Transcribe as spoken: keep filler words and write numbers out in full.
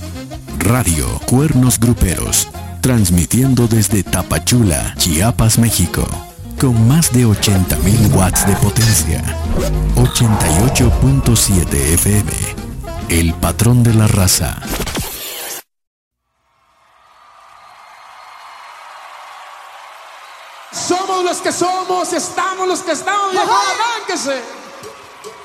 Radio Cuernos Gruperos, transmitiendo desde Tapachula, Chiapas, México, con más de ochenta mil watts de potencia. ochenta y ocho punto siete F M, el patrón de la raza. Somos los que somos, estamos los que estamos, viejo, arránquese.